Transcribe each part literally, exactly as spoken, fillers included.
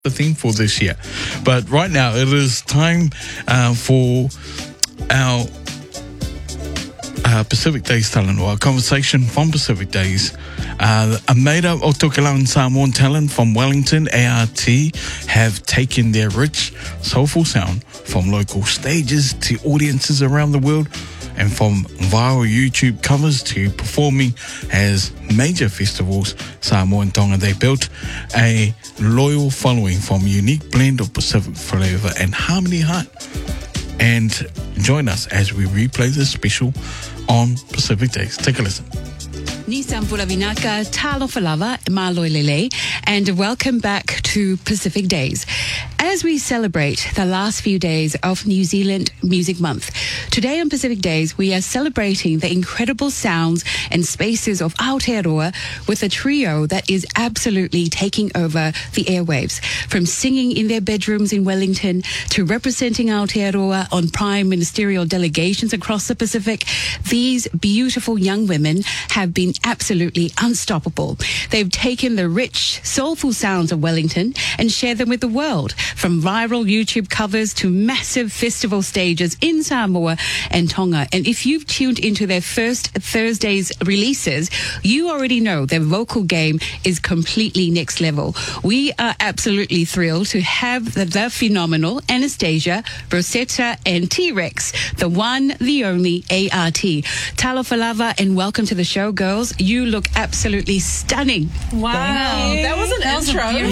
the theme for this year. But right now, it is time uh, for our uh, Pacific Days talent, or our conversation from Pacific Days. Uh, a made-up o Tokelau and Samoan talent from Wellington, A R T, have taken their rich, soulful sound from local stages to audiences around the world, and from viral YouTube covers to performing as major festivals. Samoa and Tonga, they built a loyal following from a unique blend of Pacific flavour and harmony heart. And join us as we replay this special on Pacific Days. Take a listen. Nissan Pulavinaka, Talo Falava, Maloilele, and welcome back to Pacific Days. As we celebrate the last few days of New Zealand Music Month, today on Pacific Days, we are celebrating the incredible sounds and spaces of Aotearoa with a trio that is absolutely taking over the airwaves. From singing in their bedrooms in Wellington to representing Aotearoa on prime ministerial delegations across the Pacific, these beautiful young women have been absolutely unstoppable. They've taken the rich, soulful sounds of Wellington and shared them with the world, from viral YouTube covers to massive festival stages in Samoa and Tonga. And if you've tuned into their first Thursday's releases, you already know their vocal game is completely next level. We are absolutely thrilled to have the, the phenomenal Anastasia, Rosetta, and T-Rex, the one, the only A R T. Talo Falava, and welcome to the show, girls. You look absolutely stunning. Wow, that was an that intro. Was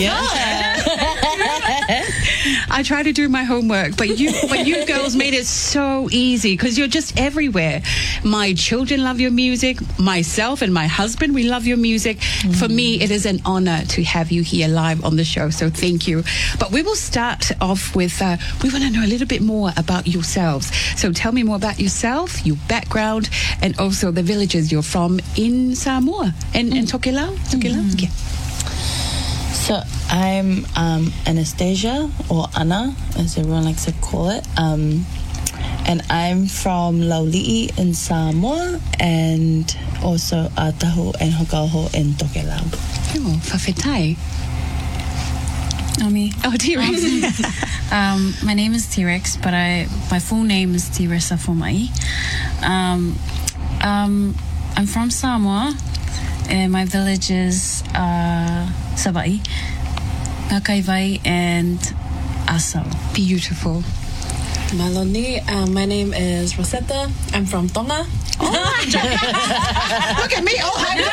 yeah. I try to do my homework, but you, but you girls made it so easy because you're just everywhere. My children love your music. Myself and my husband, we love your music. Mm. For me, it is an honor to have you here live on the show. So thank you. But we will start off with, uh, we want to know a little bit more about yourselves. So tell me more about yourself, your background, and also the villages you're from in Samoa and, mm. and Tokelau. Tokelau? Mm. Yeah. So I'm um, Anastasia, or Anna, as everyone likes to call it. Um, and I'm from Lauli'i in Samoa, and also Atahu and Hokaho in Tokelau. Oh, whawhetai. Oh, me. Oh, T-Rex. um, my name is T-Rex, but I my full name is Tiresa Fomai. Um, um, I'm from Samoa, and my village is uh, Savai, Nakaivai, and Asau. Beautiful. Maloni, um, my name is Rosetta. I'm from Tonga. Oh, look at me. Oh,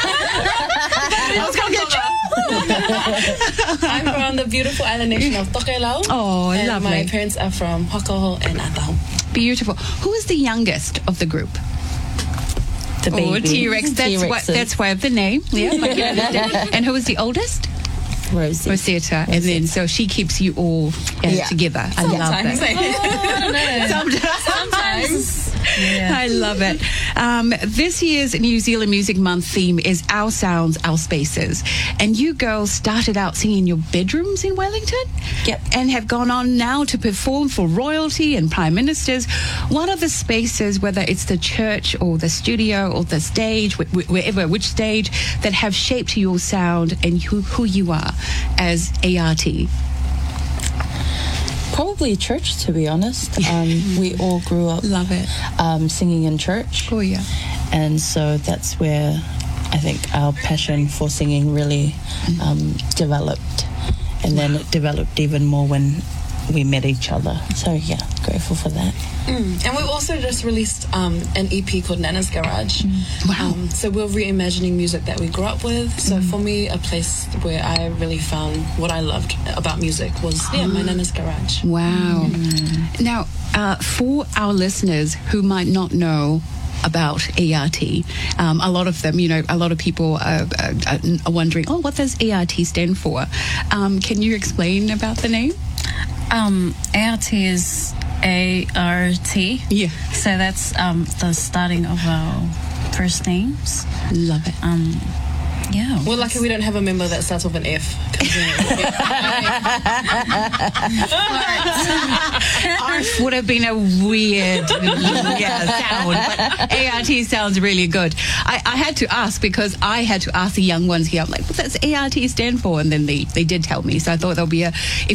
I was going to get you. I'm from the beautiful island nation of Tokelau. Oh, and lovely. My parents are from Hokaho and Atahu. Beautiful. Who is the youngest of the group? The baby. Oh, T-Rex. That's why, that's why of the name. Yeah. And who is the oldest? Rosie. Rosetta. And then, so she keeps you all uh, yeah. together. I love Sometimes. that. Oh, Sometimes. Sometimes. Yeah. I love it. Um, this year's New Zealand Music Month theme is Our Sounds, Our Spaces. And you girls started out singing in your bedrooms in Wellington? Yep. And have gone on now to perform for royalty and prime ministers. What are the spaces, whether it's the church or the studio or the stage, wh- wherever, which stage, that have shaped your sound and who, who you are as A R T? Probably church, to be honest. Um, we all grew up Love it. Um, singing in church. Oh, yeah. And so that's where I think our passion for singing really um, developed. And then it developed even more when we met each other. So, yeah, grateful for that. Mm. And we've also just released um, an E P called Nana's Garage. Mm. Wow. Um, so we're reimagining music that we grew up with. So mm. for me, a place where I really found what I loved about music was, yeah, my Nana's Garage. Wow. Mm. Now, uh, for our listeners who might not know about A R T, um, a lot of them, you know, a lot of people are, are, are wondering, oh, what does A R T stand for? Um, can you explain about the name? Um, A R T is A R T. Yeah. So that's um, the starting of our first names. Love it. Um, yeah. We're lucky we don't have a member that starts with an F. Arf would have been a weird yeah, sound, but A R T sounds really good. I, I had to ask because I had to ask the young ones here. I'm like, what does A R T stand for? And then they, they did tell me. So I thought there'll be a, if